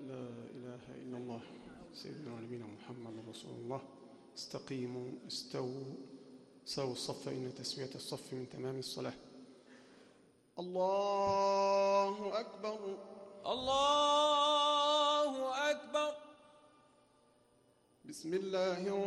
لا إله إلا الله سيدنا ونبينا محمد رسول الله. استقيموا استووا سووا الصف إن تسوية الصف من تمام الصلاة. الله أكبر الله أكبر. بسم الله الرحمن